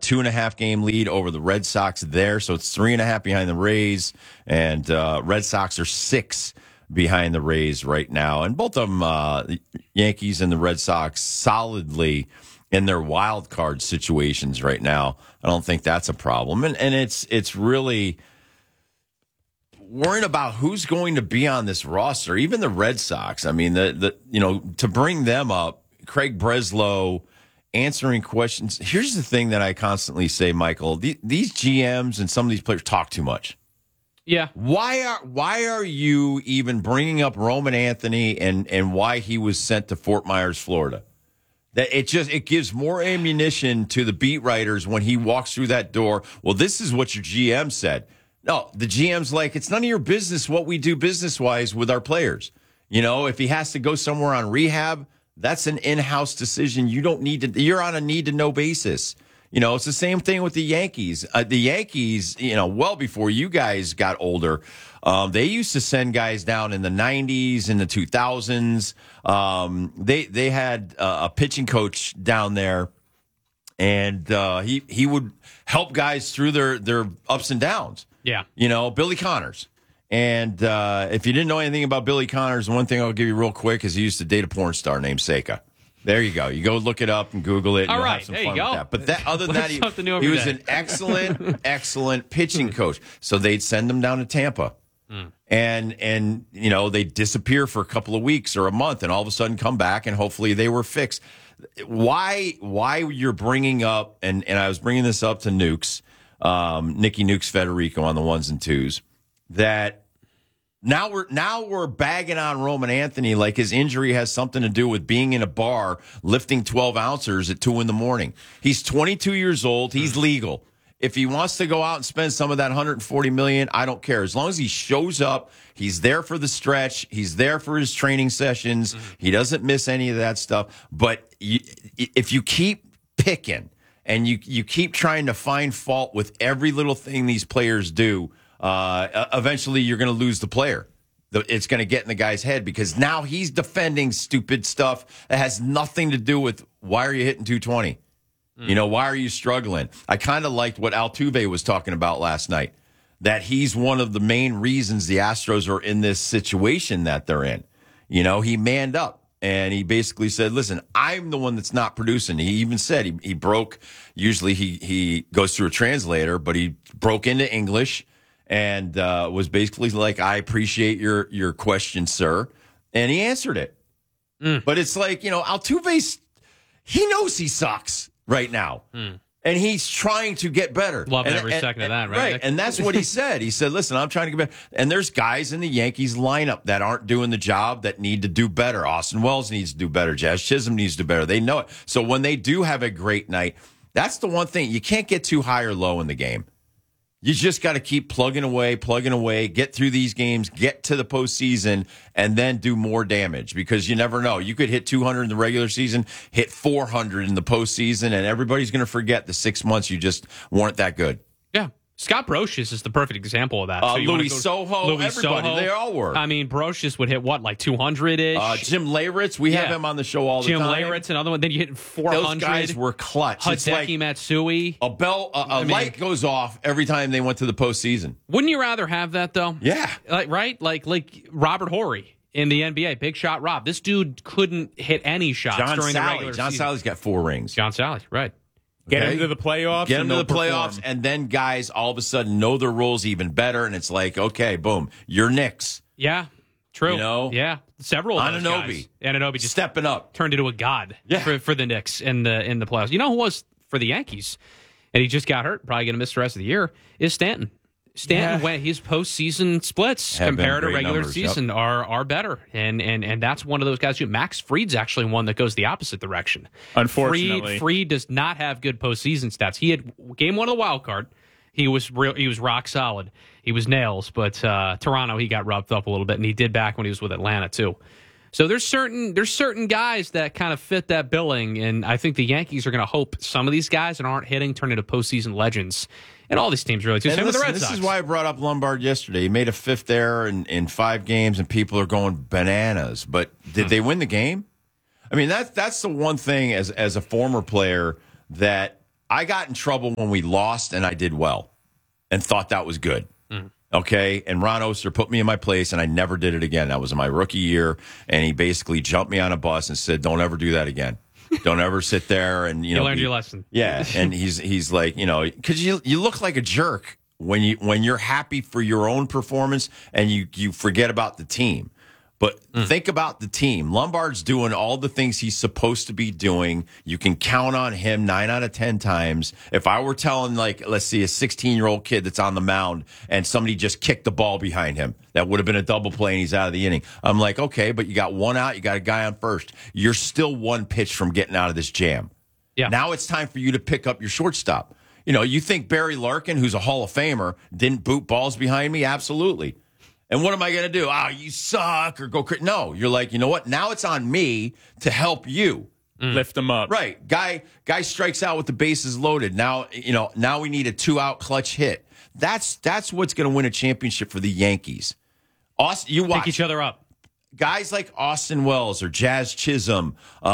2.5 game lead over the Red Sox there. So it's 3.5 behind the Rays, and Red Sox are 6 behind the Rays right now. And both of them, the Yankees and the Red Sox, solidly in their wild card situations right now. I don't think that's a problem. And it's really worrying about who's going to be on this roster. Even the Red Sox. I mean, to bring them up, Craig Breslow answering questions. Here's the thing that I constantly say, Michael. These GMs and some of these players talk too much. Yeah. Why are you even bringing up Roman Anthony and why he was sent to Fort Myers, Florida? That it gives more ammunition to the beat writers when he walks through that door. Well, this is what your GM said. No, the GM's like, it's none of your business what we do business-wise with our players. If he has to go somewhere on rehab, that's an in-house decision. You don't need to. You're on a need-to-know basis. It's the same thing with the Yankees. The Yankees, well before you guys got older, they used to send guys down in the 90s, in the 2000s. They had a pitching coach down there, and he would help guys through their ups and downs. Yeah. Billy Connors. And if you didn't know anything about Billy Connors, one thing I'll give you real quick is he used to date a porn star named Seika. There you go. You go look it up and Google it. And all you'll right. have some there fun you go. with that. But other than that, he was an excellent pitching coach. So they'd send him down to Tampa. And they'd disappear for a couple of weeks or a month and all of a sudden come back and hopefully they were fixed. Why you're bringing up, and I was bringing this up to Nukes, Nicky Nukes Federico on the ones and twos, that now we're bagging on Roman Anthony like his injury has something to do with being in a bar lifting 12 ounces at 2 a.m. He's 22 years old. He's legal. If he wants to go out and spend some of that $140 million, I don't care. As long as he shows up, he's there for the stretch. He's there for his training sessions. He doesn't miss any of that stuff. But if you keep picking and you keep trying to find fault with every little thing these players do, eventually you're going to lose the player. It's going to get in the guy's head because now he's defending stupid stuff that has nothing to do with why are you hitting 220? Why are you struggling? I kind of liked what Altuve was talking about last night, that he's one of the main reasons the Astros are in this situation that they're in. He manned up. And he basically said, listen, I'm the one that's not producing. He even said he broke. Usually he goes through a translator, but he broke into English and was basically like, I appreciate your question, sir. And he answered it. But it's like, Altuve, he knows he sucks right now. And he's trying to get better. Loving every second of that, right? Right, and that's what he said. He said, listen, I'm trying to get better. And there's guys in the Yankees lineup that aren't doing the job that need to do better. Austin Wells needs to do better. Jazz Chisholm needs to do better. They know it. So when they do have a great night, that's the one thing. You can't get too high or low in the game. You just got to keep plugging away, get through these games, get to the postseason, and then do more damage because you never know. You could hit 200 in the regular season, hit 400 in the postseason, and everybody's going to forget the 6 months you just weren't that good. Yeah. Scott Brocious is the perfect example of that. Louis Soho, everybody, they all were. I mean, Brocious would hit, like 200-ish? Jim Leyritz, we have him on the show all the time. Jim Leyritz, another one. Then you hit 400. Those guys were clutch. Hideki Matsui. A light goes off every time they went to the postseason. Wouldn't you rather have that, though? Yeah. Right? Like Robert Horry in the NBA. Big shot Rob. This dude couldn't hit any shots during the regular season. John Sally's got 4 rings. John Sally, right. Get into the playoffs. And then guys all of a sudden know their rules even better, and it's like, okay, boom, you're Knicks. Yeah, true. Yeah, several of those guys. Anunoby just stepping up, turned into a god for the Knicks in the playoffs. You know who was for the Yankees, and he just got hurt, probably going to miss the rest of the year, is Stanton. Stanton went his postseason splits compared to regular season are better, and that's one of those guys. Max Fried's actually one that goes the opposite direction. Unfortunately, Fried does not have good postseason stats. He had game 1 of the wild card. He was rock solid. He was nails, but Toronto he got roughed up a little bit, and he did back when he was with Atlanta too. So there's certain guys that kind of fit that billing, and I think the Yankees are going to hope some of these guys that aren't hitting turn into postseason legends. And all these teams really too. Same with the Red Sox. This is why I brought up Lombard yesterday. He made a 5th error in 5 games, and people are going bananas. But did they win the game? I mean, that's the one thing as a former player that I got in trouble when we lost and I did well and thought that was good. Okay. And Ron Oster put me in my place and I never did it again. That was in my rookie year. And he basically jumped me on a bus and said, don't ever do that again. Don't ever sit there and, you learned your lesson. Yeah. And he's like, because you look like a jerk when you're happy for your own performance and you forget about the team. But think about the team. Lombard's doing all the things he's supposed to be doing. You can count on him 9 out of 10 times. If I were telling, let's see, a 16-year-old kid that's on the mound and somebody just kicked the ball behind him, that would have been a double play and he's out of the inning. I'm like, okay, but you got one out. You got a guy on first. You're still one pitch from getting out of this jam. Yeah. Now it's time for you to pick up your shortstop. You think Barry Larkin, who's a Hall of Famer, didn't boot balls behind me? Absolutely. And what am I going to do? You suck or go crazy. No, you're like, you know what? Now it's on me to help you. Lift them up. Right. Guy strikes out with the bases loaded. Now we need a 2-out clutch hit. That's what's going to win a championship for the Yankees. Austin, you watch. Pick each other up. Guys like Austin Wells or Jazz Chisholm,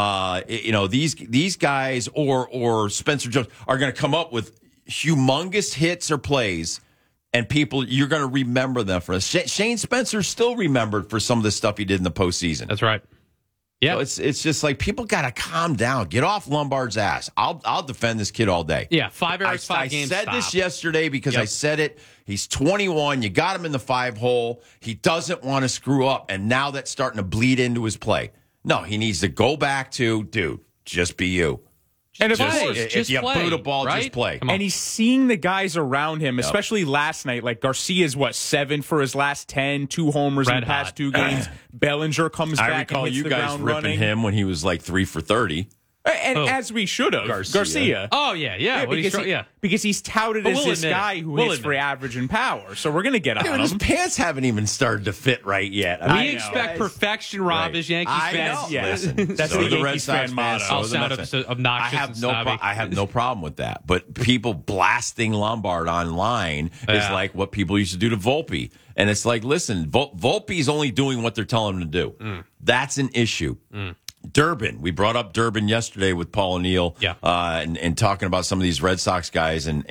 these guys or Spencer Jones are going to come up with humongous hits or plays. And people, you're going to remember them for us. Shane Spencer's still remembered for some of the stuff he did in the postseason. That's right. Yeah, so it's just like people got to calm down. Get off Lombard's ass. I'll defend this kid all day. Yeah, 5 errors, 5 games. I said this yesterday because I said it. He's 21. You got him in the 5-hole. He doesn't want to screw up, and now that's starting to bleed into his play. No, he needs to go back to, dude, just be you. And if you boot a ball, right? just play. And he's seeing the guys around him, especially last night. Like Garcia's 7 for his last 10, 2 homers in the past 2 games. Bellinger comes back and hits the ground running. I recall you guys ripping him when he was 3 for 30. And as we should have, Garcia. Oh, yeah. Because he's touted as this guy who hits for average and power. So we're going to get on him. His pants haven't even started to fit right yet. We expect perfection, Rob, as Yankees fans. Yes. That's the Yankees fan motto. I'll sound obnoxious I have no problem with that. But people blasting Lombard online is like what people used to do to Volpe. And it's like, listen, Volpe's only doing what they're telling him to do. That's an issue. Durbin. We brought up Durbin yesterday with Paul O'Neill, and talking about some of these Red Sox guys, and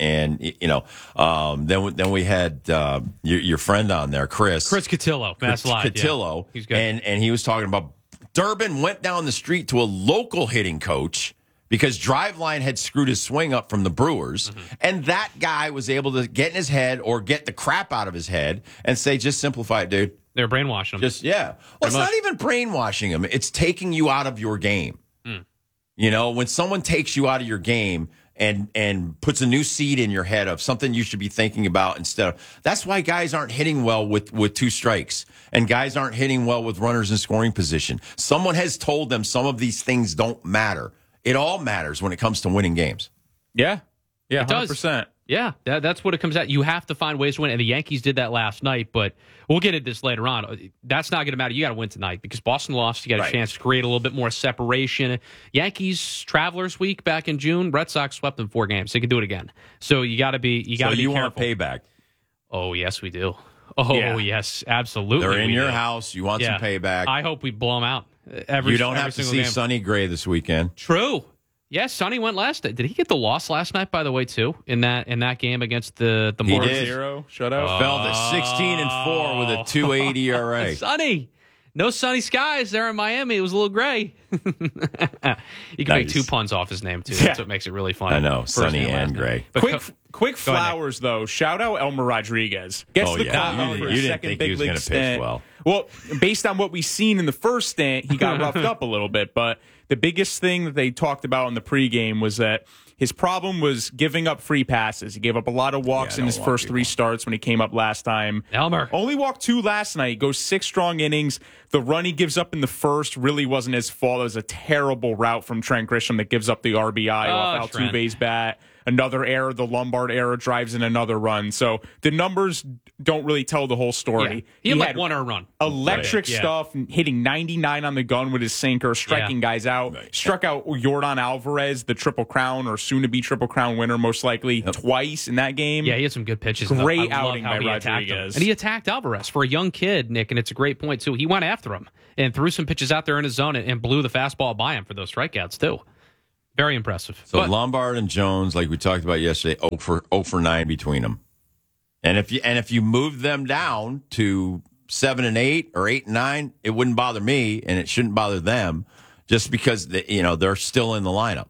then we had your friend on there, Chris Cotillo, Cotillo, he's good, and he was talking about Durbin went down the street to a local hitting coach because Driveline had screwed his swing up from the Brewers, and that guy was able to get in his head or get the crap out of his head and say, just simplify it, dude. They're brainwashing him. Well, it's not even brainwashing him. It's taking you out of your game. When someone takes you out of your game and puts a new seed in your head of something you should be thinking about instead of. That's why guys aren't hitting well with 2 strikes, and guys aren't hitting well with runners in scoring position. Someone has told them some of these things don't matter. It all matters when it comes to winning games. Yeah, 100%. Yeah, that's what it comes at. You have to find ways to win, and the Yankees did that last night, but we'll get into this later on. That's not going to matter. You got to win tonight because Boston lost. You got a chance to create a little bit more separation. Yankees Travelers Week back in June, Red Sox swept them 4 games. They can do it again. So you got to be careful. You want payback? Oh, yes, we do. Oh, yes, absolutely. They're in your house. You want some payback. I hope we blow them out. You don't have to see Sonny Gray this weekend. True. Yes, Sonny went last. Did he get the loss last night, by the way, too, in that game against the Marlins? He did. 0 shutout. Fell to 16-4 with a 2.80 ERA. Sonny. No sunny skies there in Miami. It was a little gray. You can make 2 puns off his name, too. That's what makes it really fun. I know, Sonny and Gray. Quick flowers, though. Shout out Elmer Rodriguez. Gets the call for his second big league stint. Well, based on what we've seen in the first stint, he got roughed up a little bit. But the biggest thing that they talked about in the pregame was that his problem was giving up free passes. He gave up a lot of walks in his first 3 starts when he came up last time. Elmer. Only walked 2 last night. Goes 6 strong innings. The run he gives up in the first really wasn't his fault. It was a terrible route from Trent Grisham that gives up the RBI off Altuve's bat. Another error, the Lombard error drives in another run. So the numbers don't really tell the whole story. Yeah. He had 1 earned run. Electric stuff, hitting 99 on the gun with his sinker, striking guys out. Struck out Yordan Alvarez, the Triple Crown or soon-to-be Triple Crown winner, most likely, twice in that game. Yeah, he had some good pitches. Great outing by Rodriguez. And he attacked Alvarez for a young kid, Nick, and it's a great point, too. He went after him and threw some pitches out there in his zone and blew the fastball by him for those strikeouts, too. Very impressive. So Lombard and Jones, like we talked about yesterday, 0 for 9 between them. And if you move them down to 7 and 8 or 8 and 9, it wouldn't bother me, and it shouldn't bother them, just because they're still in the lineup.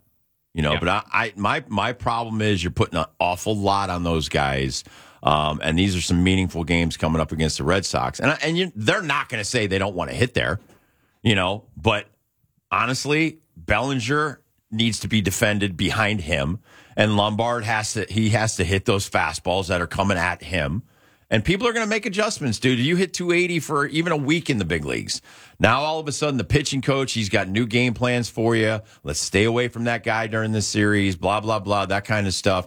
But my problem is you're putting an awful lot on those guys, and these are some meaningful games coming up against the Red Sox, and they're not going to say they don't want to hit there, But honestly, Bellinger needs to be defended behind him, and Lombard has to hit those fastballs that are coming at him. And people are going to make adjustments, dude. You hit 280 for even a week in the big leagues. Now, all of a sudden, the pitching coach, he's got new game plans for you. Let's stay away from that guy during this series, blah, blah, blah, that kind of stuff.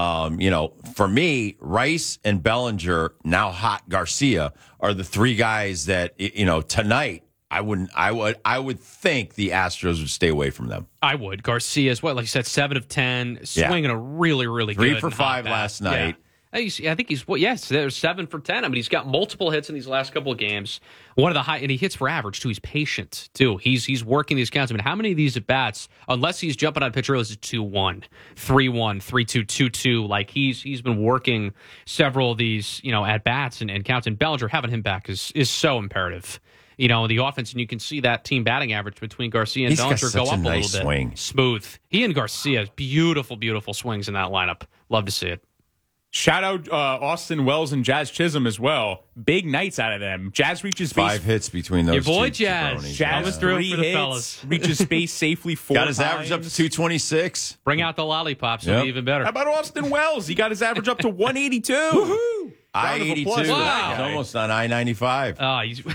For me, Rice and Bellinger, now hot Garcia, are the three guys that, tonight, I would think the Astros would stay away from them. I would. Garcia's, like you said, 7 of 10, swinging a really, really good 3 for 5 last night. Yeah. I think there's 7 for 10. I mean, he's got multiple hits in these last couple of games. One of the and he hits for average, too. He's patient, too. He's working these counts. I mean, how many of these at-bats, unless he's jumping on pitcher, is 2-1, 3-1, 3-2, 2-2. Like, he's been working several of these, at-bats and counts. And Bellinger, having him back is so imperative. The offense, and you can see that team batting average between Garcia and Bellinger go up a little bit. Swing. Smooth. He and Garcia, beautiful, beautiful swings in that lineup. Love to see it. Shout out Austin Wells and Jazz Chisholm as well. Big nights out of them. Jazz reaches base. 5 hits between those your boy two Jazz. jabronis. Jazz was through three for the hits, fellas. reaches space safely 4 Got his times. average up to 226. Bring out the lollipops. It'll be even better. How about Austin Wells? He got his average up to 182. Woohoo! I-82. Wow. He's almost on I-95.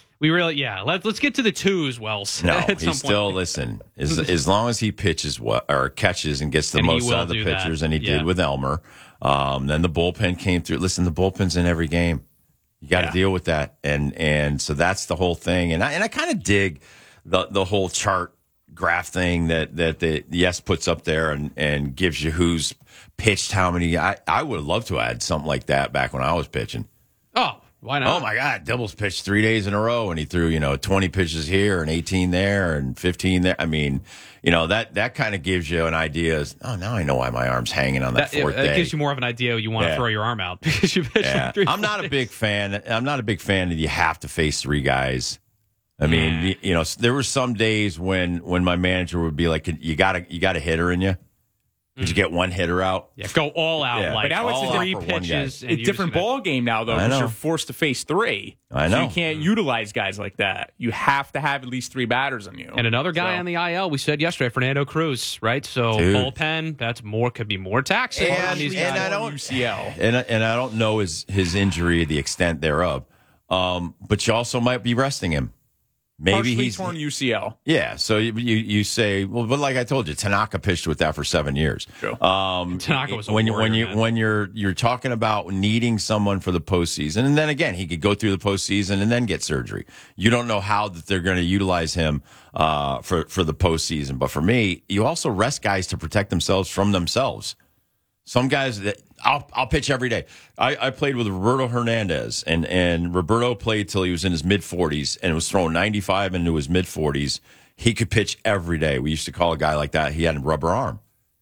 Let's get to the twos, Wells. No, he's still, listen, as long as he pitches or catches and gets the most out of the pitchers, and he did with Elmer, then the bullpen came through. Listen, the bullpen's in every game. You got to deal with that. And so that's the whole thing. And I kind of dig the whole chart graph thing that the Yes puts up there and gives you who's pitched how many. I would have loved to add something like that back when I was pitching. Oh, why not? Oh, my God. Dibbles pitched 3 days in a row, and he threw, 20 pitches here and 18 there and 15 there. I mean, that kind of gives you an idea. Now I know why my arm's hanging on that fourth day. It gives you more of an idea you want to throw your arm out because you pitched like 3 I'm not a big fan. I'm not a big fan that you have to face 3 guys. I mean, there were some days when my manager would be like, you got a hitter in you. Did you get one hitter out? Yeah, go all out. Yeah. Like, but now it's 3 pitches. It's a different ball game now, though, because you're forced to face 3. I know. So you can't utilize guys like that. You have to have at least 3 batters on you. And another guy on the IL, we said yesterday, Fernando Cruz, right? So bullpen, could be more taxing. And I don't UCL. And I don't know his injury, the extent thereof. But you also might be resting him. Maybe he's torn UCL. Yeah, so you say, well, but like I told you, Tanaka pitched with that for 7 years. True. Tanaka was when you're talking about needing someone for the postseason, and then again he could go through the postseason and then get surgery. You don't know how that they're going to utilize him for the postseason. But for me, you also rest guys to protect themselves from themselves. Some guys that I'll pitch every day. I played with Roberto Hernandez, and Roberto played till he was in his mid-40s and was throwing 95 into his mid-40s. He could pitch every day. We used to call a guy like that, he had a rubber arm.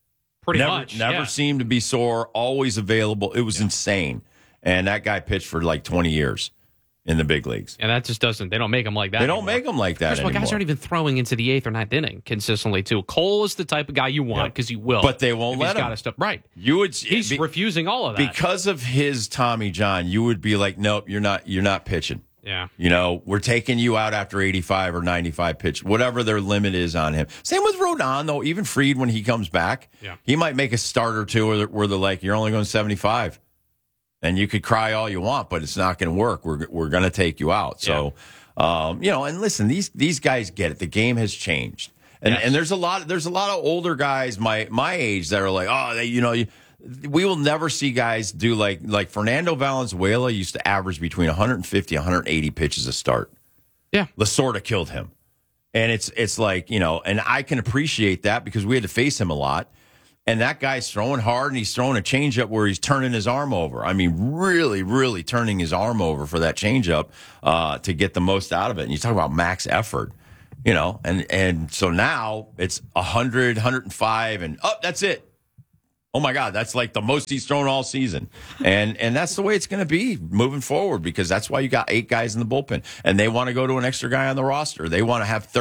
Never seemed to be sore, always available. It was insane. And that guy pitched for like 20 years in the big leagues. And that just they don't make them like that. They don't make them like that anymore. Guys aren't even throwing into the 8th or 9th inning consistently, too. Cole is the type of guy you want because he will. But they won't let him. Right. He's refusing all of that. Because of his Tommy John, you would be like, nope, you're not pitching. Yeah. We're taking you out after 85 or 95 pitch, whatever their limit is on him. Same with Rodon, though. Even Fried, when he comes back, he might make a start or two where they're like, you're only going 75. And you could cry all you want, but it's not going to work. We're going to take you out. So, and listen, these guys get it. The game has changed, and there's a lot of older guys my age that are like, we will never see guys do like Fernando Valenzuela used to average between 150 180 pitches a start. Yeah, Lasorda killed him, and it's like and I can appreciate that because we had to face him a lot. And that guy's throwing hard, and he's throwing a changeup where he's turning his arm over. I mean, really, really turning his arm over for that changeup to get the most out of it. And you talk about max effort. And so now it's 100, 105, and that's it. Oh my God, that's like the most he's thrown all season. And that's the way it's going to be moving forward, because that's why you got 8 guys in the bullpen, and they want to go to an extra guy on the roster. They want to have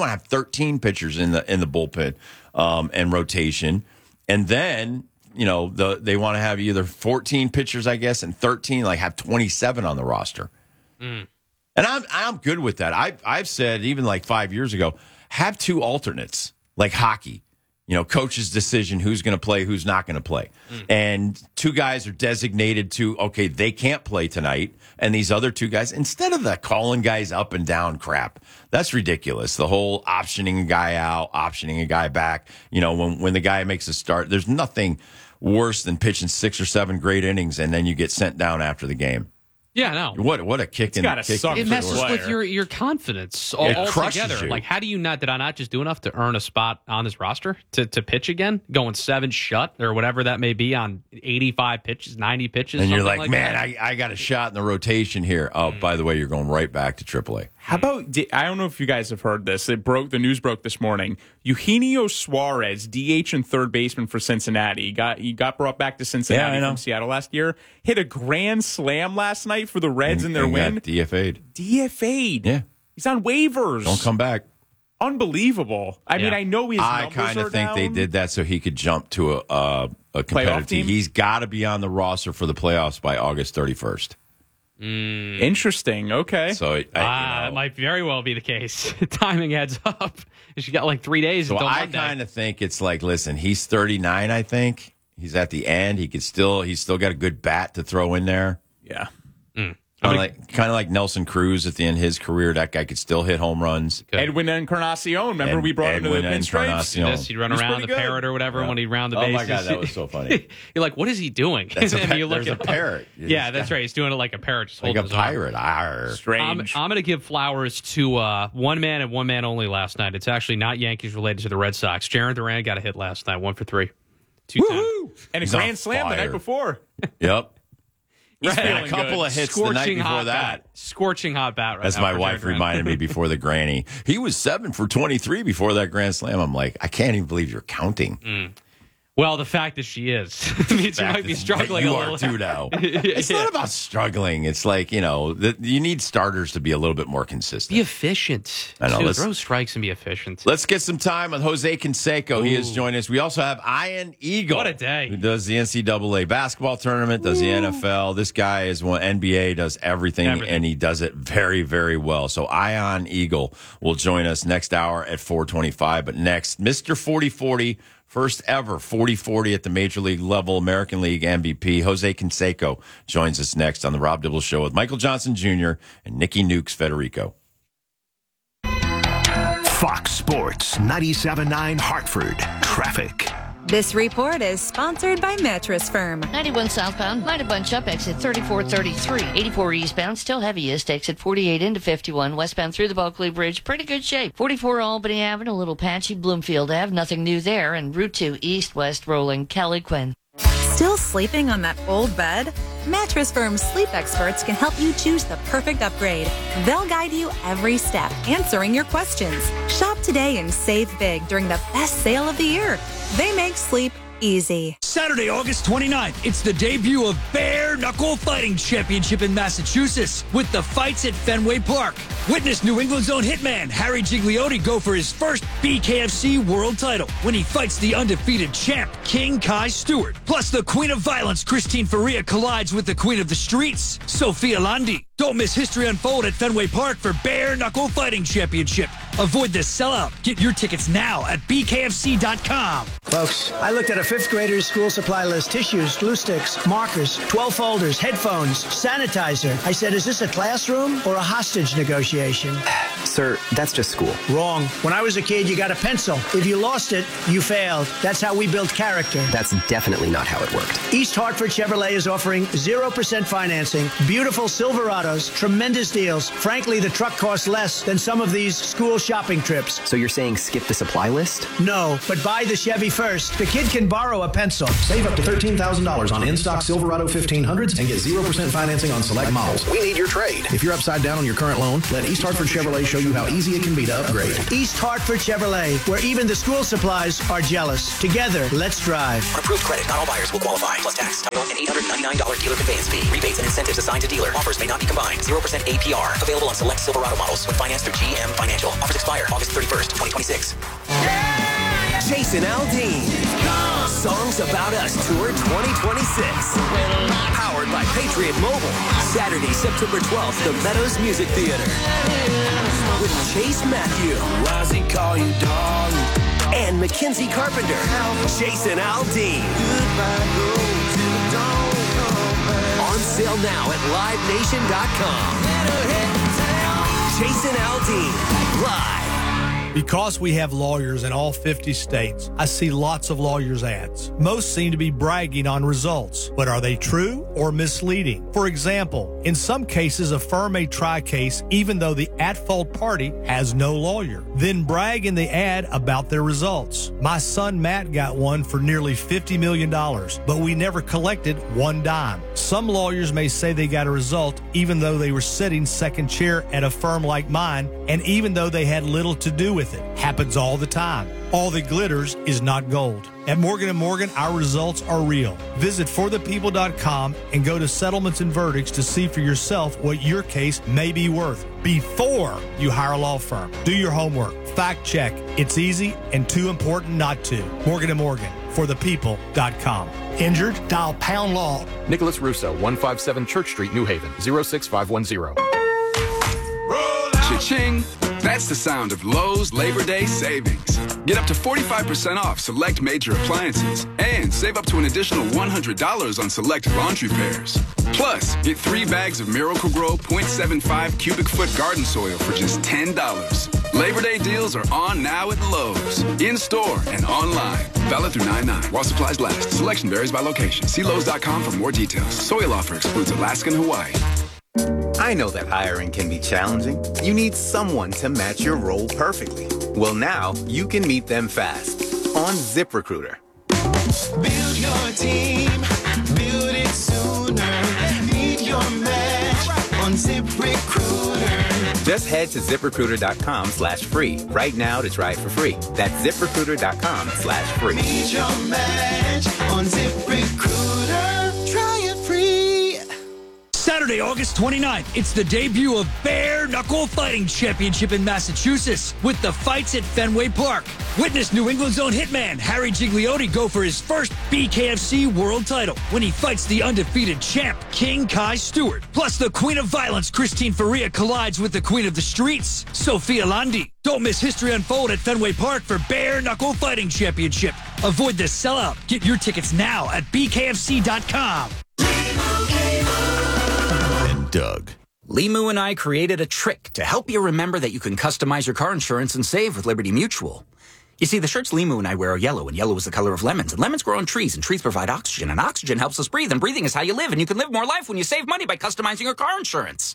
13 pitchers in the bullpen and rotation. And then, they want to have either 14 pitchers, I guess, and 13, like have 27 on the roster. And I'm good with that. I've said, even like 5 years ago, have 2 alternates, like hockey. Coach's decision, who's going to play, who's not going to play. And 2 guys are designated to, okay, they can't play tonight. And these other 2 guys, instead of the calling guys up and down crap, that's ridiculous. The whole optioning a guy out, optioning a guy back. When the guy makes a start, there's nothing worse than pitching 6 or 7 great innings and then you get sent down after the game. Yeah, no. What a kick in the kick. It messes with your confidence altogether. Like, how do you not? Did I not just do enough to earn a spot on this roster to pitch again, going 7 shut or whatever that may be on 85 pitches, 90 pitches? And you're like, man, I got a shot in the rotation here. Oh, by the way, you're going right back to AAA. How about, I don't know if you guys have heard this. The news broke this morning. Eugenio Suarez, DH and third baseman for Cincinnati. He got brought back to Cincinnati from Seattle last year. Hit a grand slam last night for the Reds in their win. DFA'd. Yeah. He's on waivers. Don't come back. Unbelievable. I mean, I know his numbers are down. I kind of think they did that so he could jump to a competitive team. He's got to be on the roster for the playoffs by August 31st. Interesting. Okay. So that might very well be the case. Timing adds up. She got like 3 days. So I kind of think it's like, listen, he's 39. I think he's at the end. He's still got a good bat to throw in there. Yeah. Kind of like Nelson Cruz at the end of his career. That guy could still hit home runs. Edwin Encarnacion. Remember we brought him to the pinstripes? Yes, he'd run around the parrot or whatever when he'd round the bases. Oh, my God, that was so funny. You're like, what is he doing? There's a parrot. Yeah, that's right. He's doing it like a parrot. Just like a pirate. Strange. I'm going to give flowers to one man and one man only last night. It's actually not Yankees related to the Red Sox. Jarren Duran got a hit last night, 1 for 3. Woohoo! And a grand slam the night before. Yep. He's a couple of hits the night before that. Scorching hot bat right now. As my wife reminded me before the granny. He was 7 for 23 before that grand slam. I'm like, I can't even believe you're counting. Well, the fact that she is means you might be struggling a little. You are too now. It's not about struggling. It's like, you need starters to be a little bit more consistent. Be efficient. I know. Throw strikes and be efficient. Let's get some time with Jose Canseco. He has joined us. We also have Ian Eagle. What a day. Who does the NCAA basketball tournament, does the NFL. This guy is NBA, does everything, and he does it very, very well. So Ian Eagle will join us next hour at 4:25. But next, Mr. 40-40. First ever 40-40 at the Major League level, American League MVP, Jose Canseco, joins us next on the Rob Dibble Show with Michael Johnson Jr. and Nikki Nukes Federico. Fox Sports 97.9 Hartford. Traffic. This report is sponsored by Mattress Firm. 91 southbound, might have bunch up, exit 3433. 84 eastbound, still heaviest, exit 48 into 51. Westbound through the Bulkley Bridge, pretty good shape. 44 Albany Avenue, a little patchy. Bloomfield Ave, nothing new there. And Route 2 east-west rolling, Kelly Quinn. Still sleeping on that old bed? Mattress Firm's sleep experts can help you choose the perfect upgrade. They'll guide you every step, answering your questions. Shop today and save big during the best sale of the year. They make sleep easy. Saturday, August 29th, it's the debut of Bare Knuckle Fighting Championship in Massachusetts with the fights at Fenway Park. Witness New England's own hitman, Harry Gigliotti, go for his first BKFC world title when he fights the undefeated champ, King Kai Stewart. Plus, the Queen of Violence, Christine Faria, collides with the Queen of the Streets, Sophia Landi. Don't miss history unfold at Fenway Park for Bare Knuckle Fighting Championship. Avoid the sellout. Get your tickets now at bkfc.com. Folks, I looked at a 5th grader's school supply list. Tissues, glue sticks, markers, 12 folders, headphones, sanitizer. I said, is this a classroom or a hostage negotiation? Sir, that's just school. Wrong. When I was a kid, you got a pencil. If you lost it, you failed. That's how we build character. That's definitely not how it worked. East Hartford Chevrolet is offering 0% financing, beautiful Silverados, tremendous deals. Frankly, the truck costs less than some of these school shopping trips. So you're saying skip the supply list? No, but buy the Chevy first. The kid can borrow a pencil. Save up to $13,000 on in-stock Silverado 1500s and get 0% financing on select models. We need your trade. If you're upside down on your current loan, let East Hartford Chevrolet show you how easy it can be to upgrade. East Hartford Chevrolet, where even the school supplies are jealous. Together, let's drive. On approved credit, not all buyers will qualify. Plus tax, title, and $899 dealer conveyance fee. Rebates and incentives assigned to dealer. Offers may not be combined. 0% APR. Available on select Silverado models when financed through GM Financial. Offers expire August 31st, 2026. Jason Aldean. Songs About Us Tour 2026. Powered by Patriot Mobile. Saturday, September 12th, the Meadows Music Theater. With Chase Matthew. Rising call you dog. And Mackenzie Carpenter. Jason Aldean. On sale now at livenation.com. Jason Aldean. Live. Because we have lawyers in all 50 states, I see lots of lawyers' ads. Most seem to be bragging on results, but are they true or misleading? For example, in some cases, a firm may try a case even though the at-fault party has no lawyer, then brag in the ad about their results. My son Matt got one for nearly $50 million, but we never collected one dime. Some lawyers may say they got a result even though they were sitting second chair at a firm like mine, and even though they had little to do with it. Happens all the time. All that glitters is not gold. At Morgan & Morgan, our results are real. Visit forthepeople.com and go to settlements and verdicts to see for yourself what your case may be worth before you hire a law firm. Do your homework. Fact check. It's easy and too important not to. Morgan & Morgan, forthepeople.com. Injured? Dial pound law. Nicholas Russo, 157 Church Street, New Haven, 06510. Cha-ching! That's the sound of Lowe's Labor Day savings. Get up to 45% off select major appliances and save up to an additional $100 on select laundry pairs. Plus, get 3 bags of Miracle-Gro 0.75 cubic foot garden soil for just $10. Labor Day deals are on now at Lowe's. In-store and online. Valid through 9/9 while supplies last. Selection varies by location. See Lowe's.com for more details. Soil offer excludes Alaska and Hawaii. I know that hiring can be challenging. You need someone to match your role perfectly. Well, now you can meet them fast on ZipRecruiter. Build your team, build it sooner. Meet your match on ZipRecruiter. Just head to ZipRecruiter.com/free right now to try it for free. That's ZipRecruiter.com/free. Meet your match on ZipRecruiter. Try it free. Saturday, August 29th, it's the debut of Bare Knuckle Fighting Championship in Massachusetts with the fights at Fenway Park. Witness New England's own hitman, Harry Gigliotti, go for his first BKFC world title when he fights the undefeated champ, King Kai Stewart. Plus, the Queen of Violence, Christine Faria, collides with the Queen of the Streets, Sophia Landi. Don't miss history unfold at Fenway Park for Bare Knuckle Fighting Championship. Avoid the sellout. Get your tickets now at BKFC.com. Doug. Limu and I created a trick to help you remember that you can customize your car insurance and save with Liberty Mutual. You see, the shirts Limu and I wear are yellow, and yellow is the color of lemons, and lemons grow on trees, and trees provide oxygen, and oxygen helps us breathe, and breathing is how you live, and you can live more life when you save money by customizing your car insurance.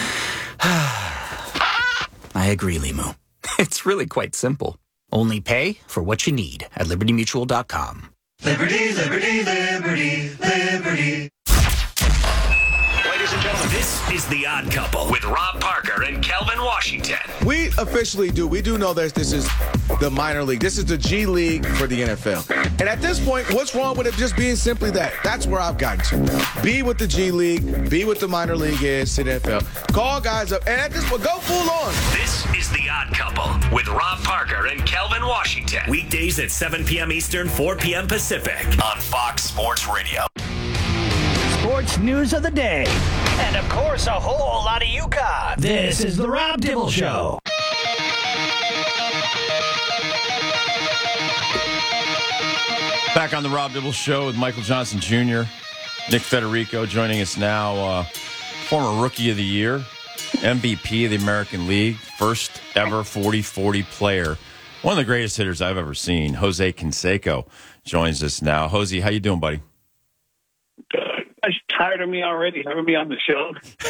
I agree, Limu. It's really quite simple. Only pay for what you need at LibertyMutual.com. Liberty, liberty, liberty, liberty. Ladies and gentlemen, this is The Odd Couple with Rob Parker and Kelvin Washington. We officially do. We do know that this is the minor league. This is the G League for the NFL. And at this point, what's wrong with it just being simply that? That's where I've gotten to. Be what the G League, be what the minor league is to the NFL. Call guys up, and at this point, go full on. This is The Odd Couple with Rob Parker and Kelvin Washington. Weekdays at 7 p.m. Eastern, 4 p.m. Pacific on Fox Sports Radio. Sports news of the day. And, of course, a whole lot of UConn. This is The Rob Dibble Show. Back on The Rob Dibble Show with Michael Johnson Jr., Nick Federico joining us now, former Rookie of the Year, MVP of the American League, first ever 40-40 player, one of the greatest hitters I've ever seen, Jose Canseco, joins us now. Jose, how you doing, buddy? Tired of me already having me on the show?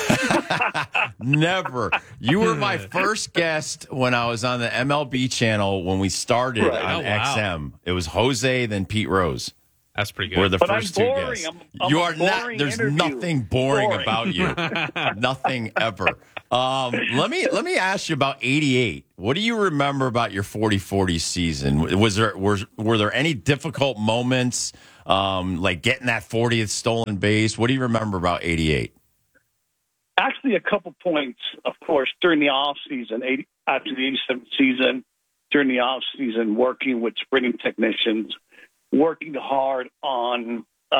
Never. You were my first guest when I was on the MLB channel when we started on XM. It was Jose, then Pete Rose. That's pretty good. We're the first two guests. I'm you are not. There's nothing boring about you. Nothing ever. Let me ask you about 88. What do you remember about your 40-40 season? Were there any difficult moments, like getting that 40th stolen base? What do you remember about 88? Actually, a couple points, of course, during the off season, after the 87 season, during the off season, working with sprinting technicians, working hard on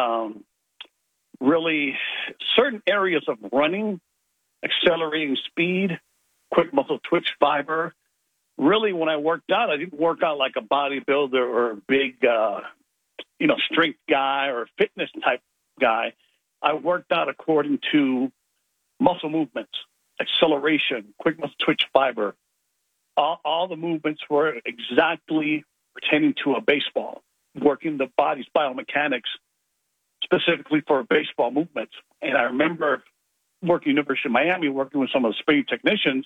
really certain areas of running, accelerating speed, quick muscle twitch fiber. Really, when I worked out, I didn't work out like a bodybuilder or a big, strength guy or fitness type guy. I worked out according to muscle movements, acceleration, quick muscle twitch fiber. All the movements were exactly pertaining to a baseball, working the body's biomechanics specifically for baseball movements. And I remember working at University of Miami, working with some of the sprinting technicians.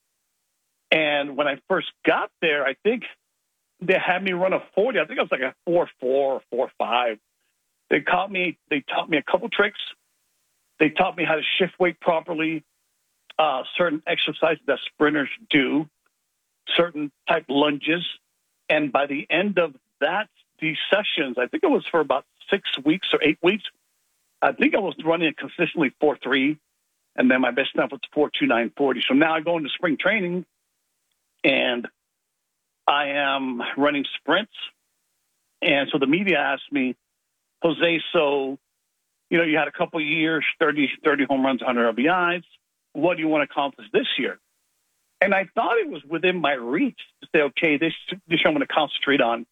And when I first got there, I think they had me run a 40. I think I was like a 4.4 or 4.5. They taught me a couple tricks. They taught me how to shift weight properly, certain exercises that sprinters do, certain type lunges. And by the end of these sessions, I think it was for about 6 weeks or 8 weeks, I think I was running a consistently 4.3, and then my best time was 4.2940. So now I go into spring training, and I am running sprints. And so the media asked me, Jose, so you had a couple of years, 30 home runs, 100 RBIs. What do you want to accomplish this year? And I thought it was within my reach to say, okay, this year I'm going to concentrate on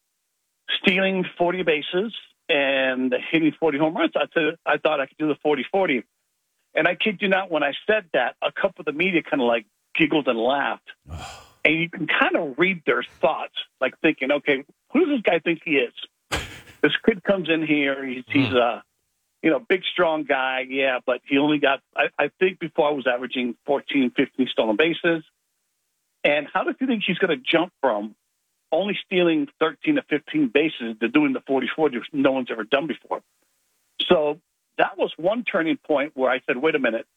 stealing 40 bases and hitting 40 home runs. I thought I could do the 40-40. And I kid you not, when I said that, a couple of the media kind of like giggled and laughed. And you can kind of read their thoughts, like thinking, okay, who does this guy think he is? This kid comes in here, he's a big, strong guy, yeah, but he only got, I think before I was averaging 14, 15 stolen bases. And how does he think he's going to jump from only stealing 13 to 15 bases to doing the 40-40, which no one's ever done before? So that was one turning point where I said, wait a minute,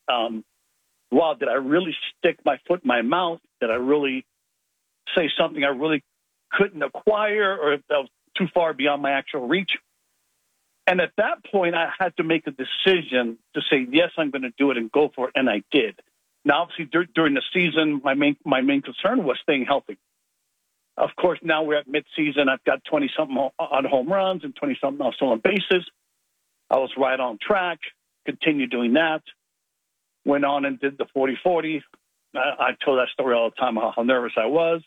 wow, did I really stick my foot in my mouth? Did I really say something I really couldn't acquire, or if that was too far beyond my actual reach? And at that point, I had to make a decision to say, yes, I'm going to do it and go for it, and I did. Now, obviously, during the season, my main concern was staying healthy. Of course, now we're at midseason. I've got 20-something on home runs and 20-something on stolen bases. I was right on track, continued doing that, went on and did the 40-40. I told that story all the time, how nervous I was.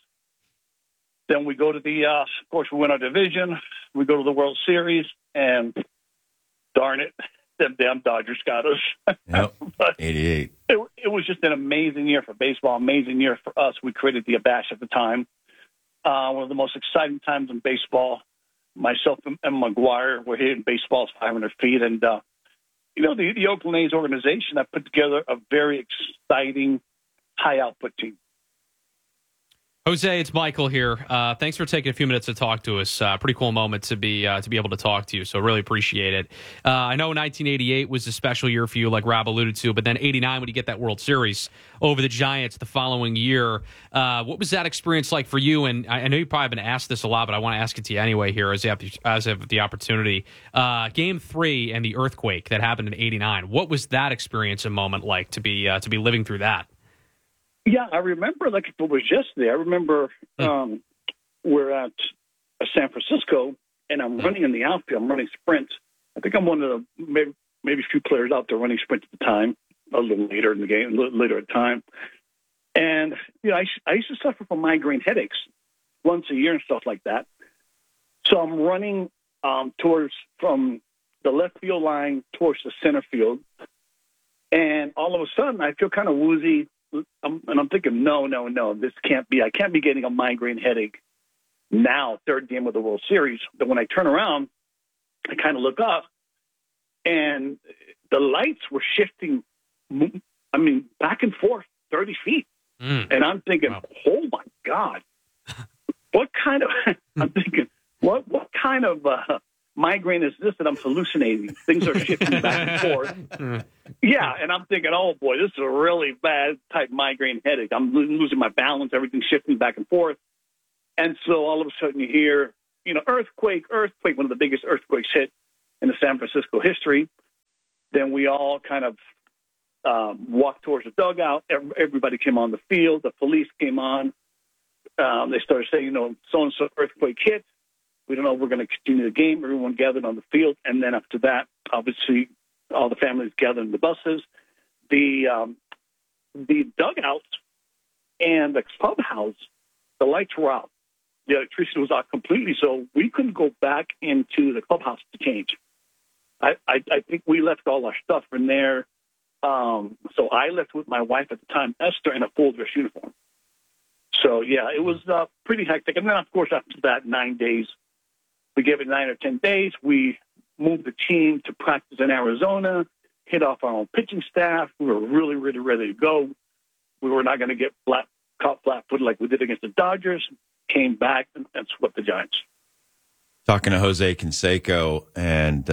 Then we go to of course, we win our division. We go to the World Series, and darn it, them damn Dodgers got us. Yep, 88. It was just an amazing year for baseball, amazing year for us. We created the Abash at the time. One of the most exciting times in baseball. Myself and McGuire were hitting baseball's 500 feet. And, the Oakland A's organization, I put together a very exciting high-output team. Jose, it's Michael here. Thanks for taking a few minutes to talk to us. Pretty cool moment to be able to talk to you, so really appreciate it. I know 1988 was a special year for you, like Rob alluded to, but then 89, when you get that World Series over the Giants the following year, what was that experience like for you? And I know you've probably been asked this a lot, but I want to ask it to you anyway here as I have the opportunity. Game 3 and the earthquake that happened in 89. What was that experience and moment like to be living through that? Yeah, I remember like if it was yesterday. I remember we're at San Francisco, and I'm running in the outfield. I'm running sprints. I think I'm one of the maybe a few players out there running sprints at the time, a little later in the game, a little later at the time. And, I used to suffer from migraine headaches once a year and stuff like that. So I'm running from the left field line towards the center field. And all of a sudden, I feel kind of woozy. And I'm thinking, no, this can't be. I can't be getting a migraine headache now, third game of the World Series. But when I turn around, I kind of look up, and the lights were shifting, back and forth 30 feet. And I'm thinking, oh, my God, what kind of – I'm thinking, what kind of migraine is this that I'm hallucinating? Things are shifting back and forth. Yeah, and I'm thinking, oh, boy, this is a really bad type migraine headache. I'm losing my balance, everything's shifting back and forth. And so all of a sudden you hear, earthquake, one of the biggest earthquakes hit in the San Francisco history. Then we all kind of walked towards the dugout. Everybody came on the field. The police came on. They started saying, so-and-so earthquake hit. We don't know if we're going to continue the game. Everyone gathered on the field. And then after that, obviously, all the families gathered in the buses. The dugouts and the clubhouse, the lights were out. The electricity was out completely, so we couldn't go back into the clubhouse to change. I think we left all our stuff in there. So I left with my wife at the time, Esther, in a full dress uniform. So, yeah, it was pretty hectic. And then, of course, after that, 9 days, we gave it 9 or 10 days. We moved the team to practice in Arizona, hit off our own pitching staff. We were really, really ready to go. We were not going to get caught flat-footed like we did against the Dodgers. Came back and swept the Giants. Talking to Jose Canseco, and,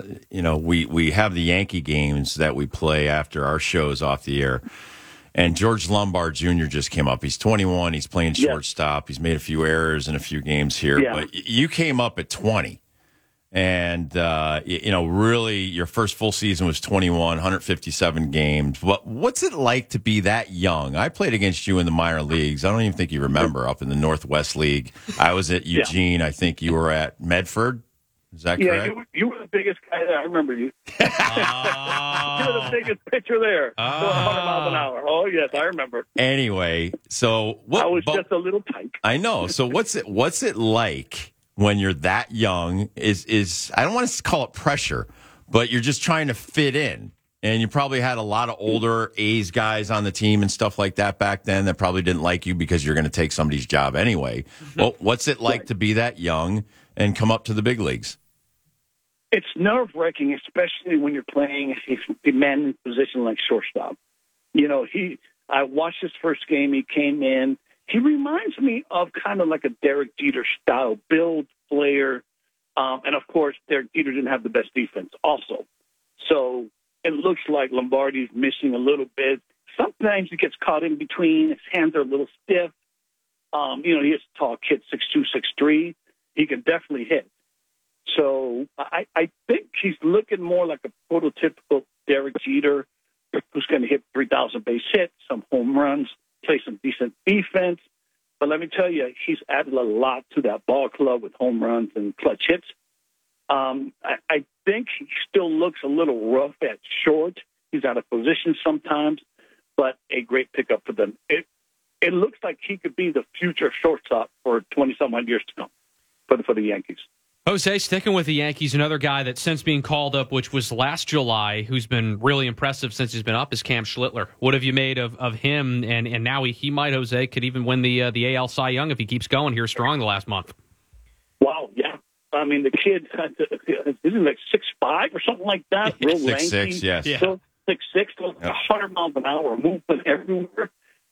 we have the Yankee games that we play after our shows off the air. And George Lombard Jr. just came up. He's 21. He's playing shortstop. He's made a few errors in a few games here. Yeah. But you came up at 20. And, really your first full season was 21, 157 games. What's it like to be that young? I played against you in the minor leagues. I don't even think you remember, up in the Northwest League. I was at Eugene. I think you were at Medford. Is that correct? Yeah, you were the biggest guy there. I remember you. You were the biggest pitcher there. 100 miles an hour. Oh, yes, I remember. Anyway, so I was just a little tight. I know. So what's it like when you're that young? Is I don't want to call it pressure, but you're just trying to fit in. And you probably had a lot of older A's guys on the team and stuff like that back then that probably didn't like you because you're going to take somebody's job anyway. Well, what's it like to be that young and come up to the big leagues? It's nerve-wracking, especially when you're playing a demanding position like shortstop. I watched his first game. He came in. He reminds me of kind of like a Derek Jeter style build player. And, of course, Derek Jeter didn't have the best defense also. So it looks like Lombardi's missing a little bit. Sometimes he gets caught in between. His hands are a little stiff. He is a tall kid, 6'2", 6'3". He can definitely hit. So I think he's looking more like a prototypical Derek Jeter who's going to hit 3,000 base hits, some home runs, play some decent defense. But let me tell you, he's added a lot to that ball club with home runs and clutch hits. I think he still looks a little rough at short. He's out of position sometimes, but a great pickup for them. It looks like he could be the future shortstop for 20-some-odd years to come for the Yankees. Jose, sticking with the Yankees, another guy that since being called up, which was last July, who's been really impressive since he's been up, is Cam Schlittler. What have you made of him? And now he might, Jose, could even win the AL Cy Young if he keeps going here strong the last month. Wow, yeah. I mean, the kid, isn't like 6'5" or something like that? Real lanky. 6'6", yes. Yeah. 6'6", 100 miles an hour, movement everywhere.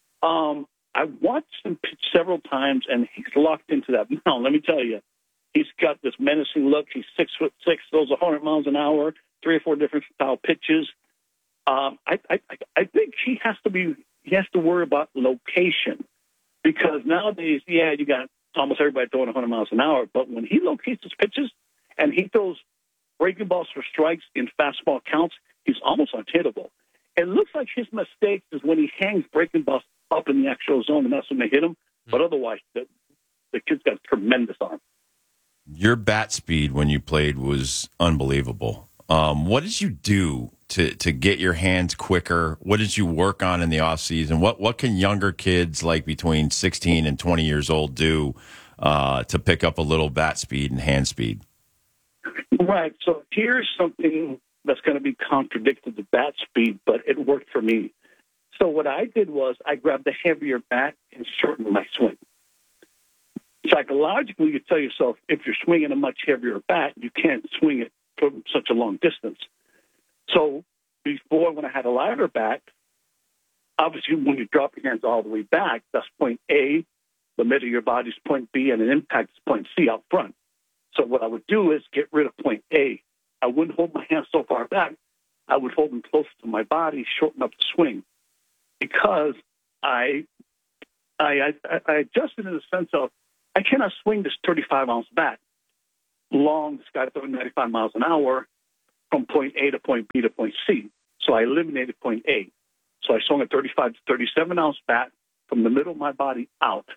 I watched him pitch several times, and he's locked into that mound. Let me tell you. He's got this menacing look. He's 6'6", throws 100 miles an hour, 3 or 4 different style pitches. I think he has to worry about location because nowadays, you got almost everybody throwing 100 miles an hour, but when he locates his pitches and he throws breaking balls for strikes in fastball counts, he's almost unhittable. It looks like his mistake is when he hangs breaking balls up in the actual zone, and that's when they hit him. But otherwise, the kid's got a tremendous arm. Your bat speed when you played was unbelievable. What did you do to get your hands quicker? What did you work on in the offseason? What can younger kids like between 16 and 20 years old do to pick up a little bat speed and hand speed? Right. So here's something that's going to be contradicted to bat speed, but it worked for me. So what I did was I grabbed a heavier bat and shortened my swing. Psychologically, you tell yourself, if you're swinging a much heavier bat, you can't swing it from such a long distance. So before, when I had a lighter bat, obviously when you drop your hands all the way back, that's point A, the middle of your body is point B, and an impact is point C out front. So what I would do is get rid of point A. I wouldn't hold my hands so far back I would hold them close to my body, shorten up the swing, because I adjusted in the sense of I cannot swing this 35-ounce bat long, this guy throwing 95 miles an hour from point A to point B to point C. So I eliminated point A. So I swung a 35 to 37-ounce bat from the middle of my body out.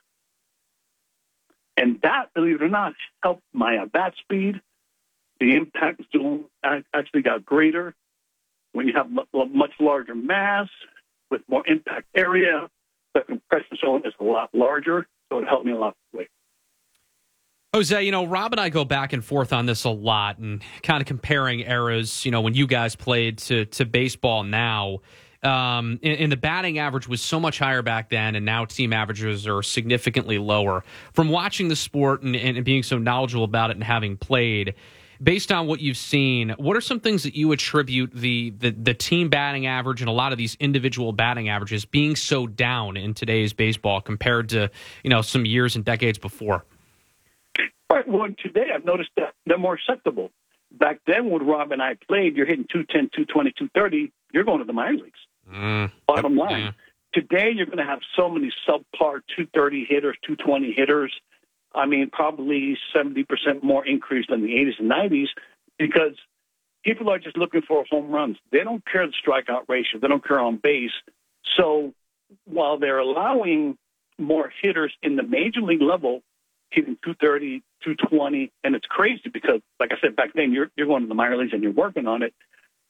And that, believe it or not, helped my bat speed. The impact zone actually got greater. When you have much larger mass with more impact area, the compression zone is a lot larger, so it helped me a lot. Jose, Rob and I go back and forth on this a lot and kind of comparing eras, when you guys played to baseball now. And the batting average was so much higher back then, and now team averages are significantly lower. From watching the sport and being so knowledgeable about it and having played, based on what you've seen, what are some things that you attribute the team batting average and a lot of these individual batting averages being so down in today's baseball compared to, some years and decades before? Right. Well, today I've noticed that they're more acceptable. Back then when Rob and I played, you're hitting 210, 220, 230, you're going to the minor leagues. Bottom line. Yeah. Today you're going to have so many subpar 230 hitters, 220 hitters. I mean, probably 70% more increase than the 80s and 90s, because people are just looking for home runs. They don't care the strikeout ratio. They don't care on base. So while they're allowing more hitters in the major league level, hitting 230, 220, and it's crazy because, like I said, back then you're going to the minor leagues and you're working on it.